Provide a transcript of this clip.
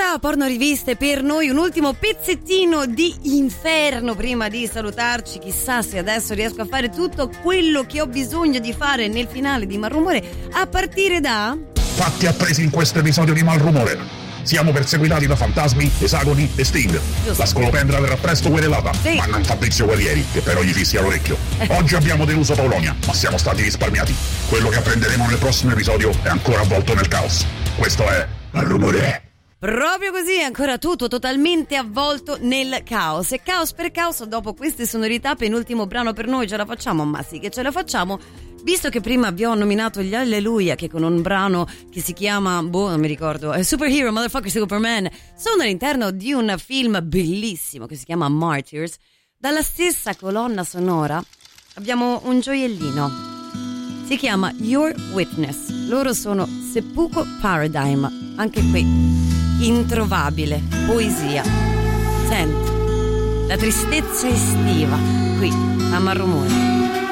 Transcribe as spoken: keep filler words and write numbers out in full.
Ciao Porno Riviste, per noi un ultimo pezzettino di inferno prima di salutarci. Chissà se adesso riesco a fare tutto quello che ho bisogno di fare nel finale di Malrumore, a partire da... Fatti appresi in questo episodio di Malrumore. Siamo perseguitati da fantasmi, esagoni e Sting. Giusto. La scolopendra verrà presto querelata, sì. ma non Fabrizio Guerrieri, che però gli fissi all'orecchio. Oggi abbiamo deluso Paulonia, ma siamo stati risparmiati. Quello che apprenderemo nel prossimo episodio è ancora avvolto nel caos. Questo è Malrumore. Proprio così, è ancora tutto totalmente avvolto nel caos. E caos per caos, dopo queste sonorità, penultimo brano per noi, ce la facciamo? Ma sì che ce la facciamo, visto che prima vi ho nominato gli Alleluia, che con un brano che si chiama, boh, non mi ricordo, eh, Superhero, Motherfucker Superman, sono all'interno di un film bellissimo che si chiama Martyrs. Dalla stessa colonna sonora abbiamo un gioiellino, si chiama Your Witness. Loro sono Seppuku Paradigm, anche qui introvabile poesia. Senti la tristezza estiva qui a Malrumore.